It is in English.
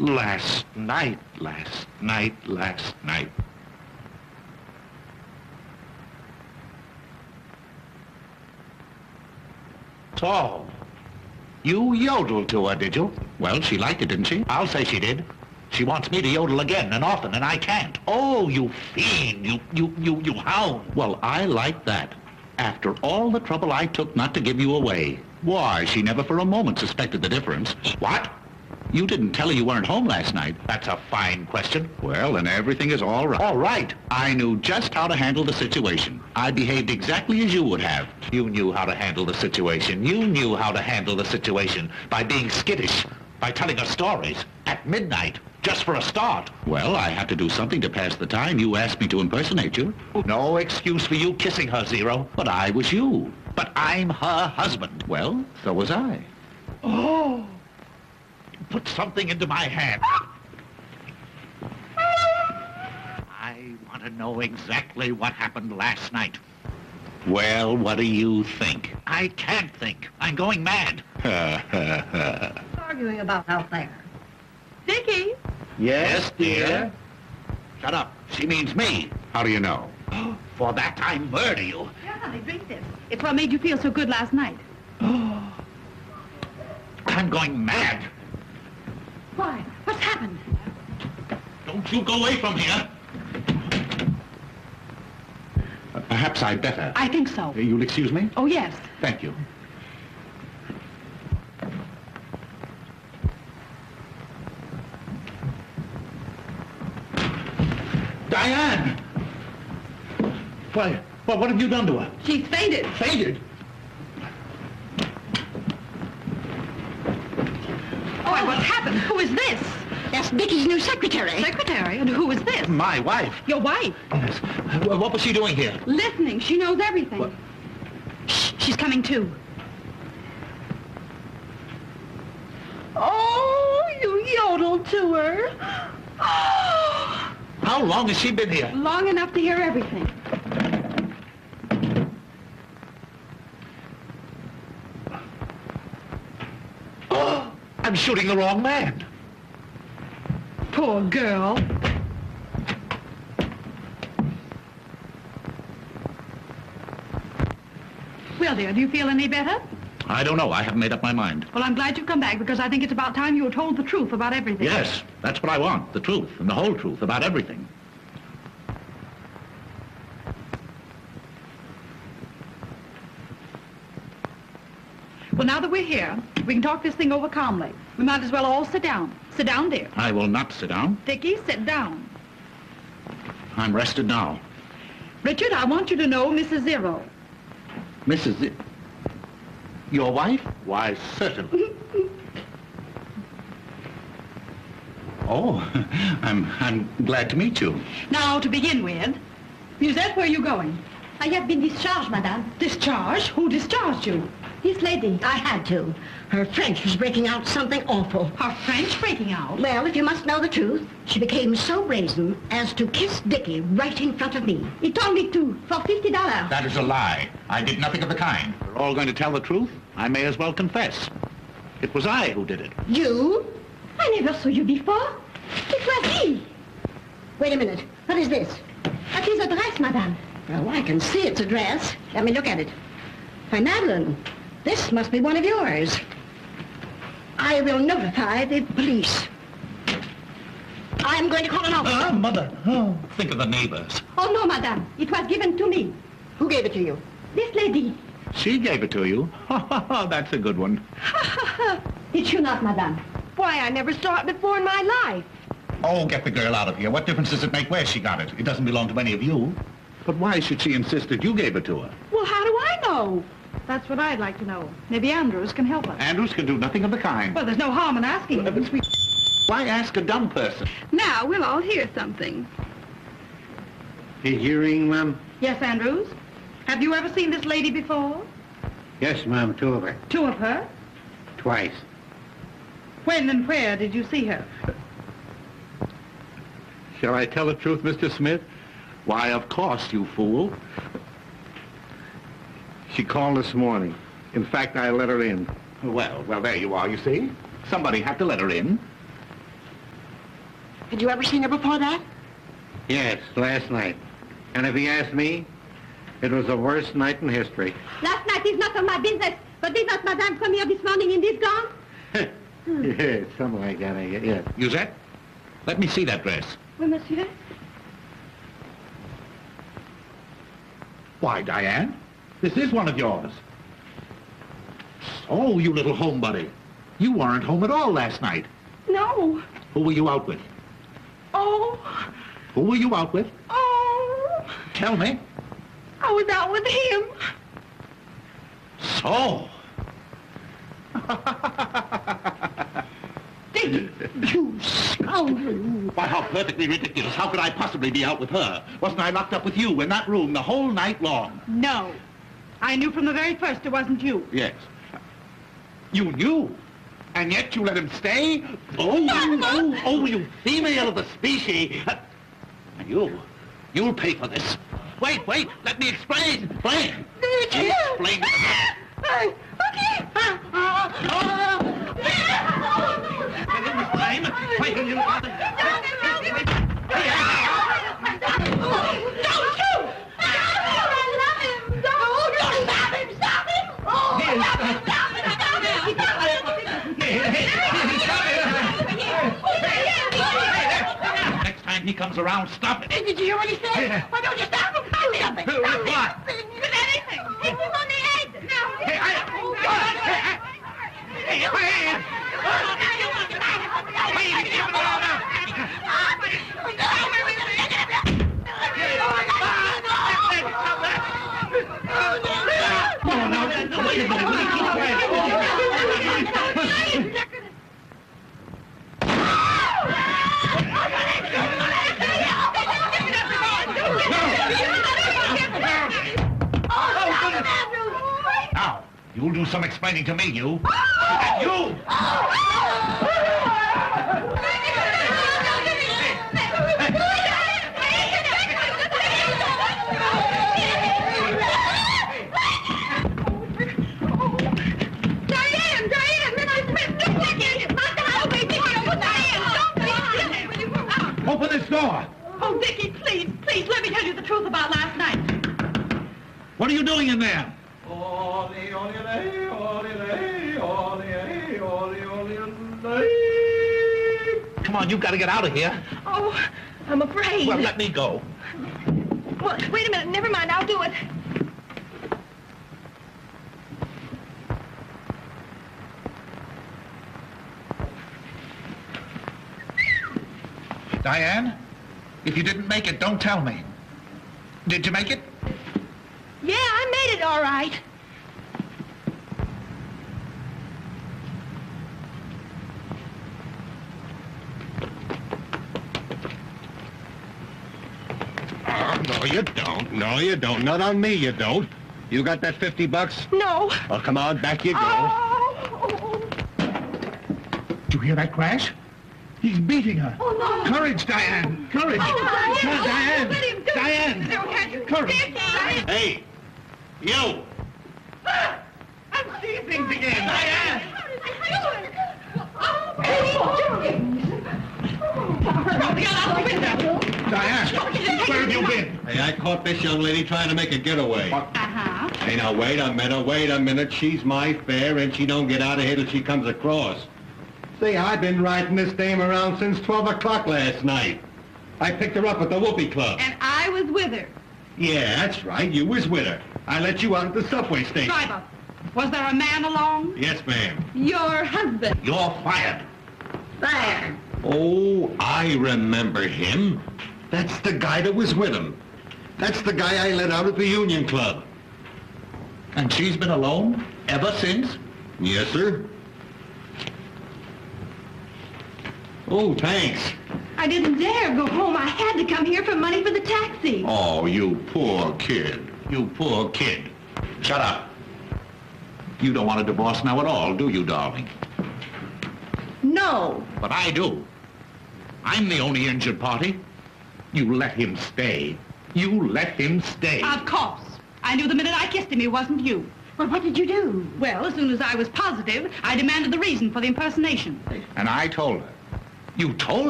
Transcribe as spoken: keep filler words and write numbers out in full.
Last night, last night, last night. So, you yodeled to her, did you? Well, she liked it, didn't she? I'll say she did. She wants me to yodel again and often, and I can't. Oh, you fiend, you, you, you, you hound. Well, I like that. After all the trouble I took not to give you away. Why, she never for a moment suspected the difference. What? You didn't tell her you weren't home last night. That's a fine question. Well, then everything is all right. All right. I knew just how to handle the situation. I behaved exactly as you would have. You knew how to handle the situation. You knew how to handle the situation by being skittish, by telling her stories at midnight, just for a start. Well, I had to do something to pass the time. You asked me to impersonate you. No excuse for you kissing her, Zero. But I was you. But I'm her husband. Well, so was I. Oh. Put something into my hand. I want to know exactly what happened last night. Well, what do you think? I can't think. I'm going mad. Arguing about out there. Dickie? Yes, dear? Shut up. She means me. How do you know? For that I murder you. Yeah, honey, drink this. It's what made you feel so good last night. I'm going mad. Why? What's happened? Don't you go away from here. Uh, perhaps I'd better. I think so. Uh, you'll excuse me? Oh, yes. Thank you. Diane! Why, well, what have you done to her? She's fainted. Fainted? Oh, what's happened? Who is this? That's Dickie's new secretary. Secretary? And who is this? My wife. Your wife. Yes. Well, what was she doing here? Listening. She knows everything. What? Shh, she's coming too. Oh, you yodeled to her. Oh, How long has she been here? long enough to hear everything. Oh, I'm shooting the wrong man. Poor girl. Well, dear, do you feel any better? I don't know. I haven't made up my mind. Well, I'm glad you've come back because I think it's about time you were told the truth about everything. Yes, that's what I want. The truth, and the whole truth about everything. Well, now that we're here, we can talk this thing over calmly. We might as well all sit down. Sit down, dear. I will not sit down. Dickie, sit down. I'm rested now. Richard, I want you to know Missus Zero. Missus Z- Your wife? Why, certainly. Oh, I'm, I'm glad to meet you. Now, to begin with, Musette, where are you going? I have been discharged, madame. Discharged? Who discharged you? This lady. I had to. Her French was breaking out something awful. Her French breaking out? Well, if you must know the truth, she became so brazen as to kiss Dickie right in front of me. He told me to, for fifty dollars. That is a lie. I did nothing of the kind. We're all going to tell the truth. I may as well confess. It was I who did it. You? I never saw you before. It was he. Wait a minute. What is this? That is a dress, madame. Well, I can see it's a dress. Let me look at it. Why, Madeline, this must be one of yours. I will notify the police. I'm going to call an officer. Ah, Mother. Oh, think of the neighbors. Oh, no, madame. It was given to me. Who gave it to you? This lady. She gave it to you. That's a good one. Did you not, madame? Why, I never saw it before in my life. Oh, get the girl out of here. What difference does it make where she got it? It doesn't belong to any of you. But why should she insist that you gave it to her? Well, how do I know? That's what I'd like to know. Maybe Andrews can help us. Andrews can do nothing of the kind. Well, there's no harm in asking him. Why ask a dumb person? Now, we'll all hear something. A hearing, ma'am? Yes, Andrews? Have you ever seen this lady before? Yes, ma'am, two of her. Two of her? Twice. When and where did you see her? Shall I tell the truth, Mister Smith? Why, of course, you fool. She called this morning. In fact, I let her in. Well, well, there you are, you see. Somebody had to let her in. Had you ever seen her before that? Yes, last night. And if he asked me, it was the worst night in history. Last night is not of my business, but did not Madame come here this morning in this gown? Yeah, something like that, I guess. Yeah. Musette, let me see that dress. Oui, monsieur. Why, Diane, this is one of yours. So, you little homebody. You weren't home at all last night. No. Who were you out with? Oh, Who were you out with? oh, Tell me. I was out with him. So. Dickie. You scoundrel! Why, how perfectly ridiculous. How could I possibly be out with her? Wasn't I locked up with you in that room the whole night long? No. I knew from the very first it wasn't you. Yes. You knew? And yet you let him stay? Oh, oh, oh, you female of the species. And you, you'll pay for this. Wait, wait, let me explain. Explain. Explain. Okay. And in this time, why don't you... Don't shoot! I love him! Don't! Don't stop him! Stop him! Oh, stop him! Stop him! Stop him! Stop him! Next time he comes around, stop it. Did you hear what he said? Why don't you stop him? Stop him! Who- Stop what? him! With anything! Hit him on the head! No! Hey, I... Oh, Hey, hey, hey! Hey, give it all up! No, no, no, wait a minute. Will you keep quiet? Now, you'll do some explaining to me, you. And you! Diane! Diane! Mister Smith! Don't take it! Not the house! Wait, Dickie! Oh, Diane! Don't please! Open this door! Oh, Dickie, please, please, let me tell you the truth about last night. What are you doing in there? Come on, you've got to get out of here. Oh, I'm afraid. Well, let me go. Well, wait a minute. Never mind. I'll do it. Diane, if you didn't make it, don't tell me. Did you make it? Yeah, I made it all right. Oh, no, you don't. No, you don't. Not on me, you don't. You got that fifty bucks? No. Well, come on, back you go. Oh. Did you hear that crash? He's beating her. Oh, no. Courage, Diane. Courage. Oh, Come on, Diane. Let him do it. Diane. No, can't you? Courage. Dickie. Hey, you. I'm seeing things again. Diane. Diane, where have you been? Hey, I caught this young lady trying to make a getaway. Uh-huh. Hey, now, wait a minute, wait a minute. She's my fare, and she don't get out of here till she comes across. See, I've been riding this dame around since twelve o'clock last night. I picked her up at the Whoopee Club. And I was with her. Yeah, that's right. You was with her. I let you out at the subway station. Driver, was there a man along? Yes, ma'am. Your husband. You're fired. Fire. Oh, I remember him. That's the guy that was with him. That's the guy I let out at the Union Club. And she's been alone ever since? Yes, sir. Oh, thanks. I didn't dare go home. I had to come here for money for the taxi. Oh, you poor kid. You poor kid. Shut up. You don't want a divorce now at all, do you, darling? No. But I do. I'm the only injured party. You let him stay. You let him stay. Of course. I knew the minute I kissed him it wasn't you. Well, what did you do? Well, as soon as I was positive, I demanded the reason for the impersonation. And I told her. You told